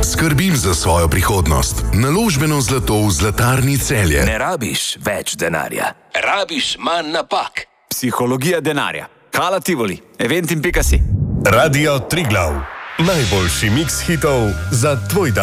Skrbim za svojo prihodnost. Naložbeno zlato v Zlatarni Celje. Ne rabiš več denarja. Rabiš manj napak. Psihologija denarja. Hala Tivoli. Eventim.si. Radio Triglav. Najboljši miks hitov za tvoj dan.